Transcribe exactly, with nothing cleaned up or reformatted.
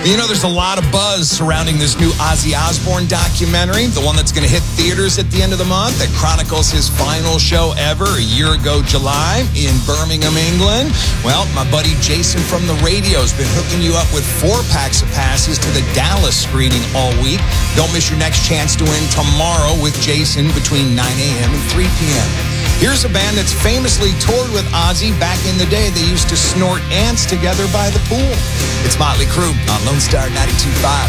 You know, there's a lot of buzz surrounding this new Ozzy Osbourne documentary, the one that's going to hit theaters at the end of the month, that chronicles his final show ever a year ago, July, in Birmingham, England. Well, my buddy Jason from the radio has been hooking you up with four packs of passes to the Dallas screening all week. Don't miss your next chance to win tomorrow with Jason between nine a.m. and three p.m. Here's a band that's famously toured with Ozzy. Back in the day, they used to snort ants together by the pool. It's Motley Crue on Lone Star ninety-two point five.